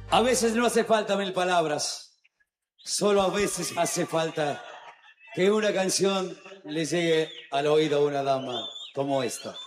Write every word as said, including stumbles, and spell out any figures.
A veces no hace falta mil palabras, solo a veces hace falta que una canción le llegue al oído a una dama como esta.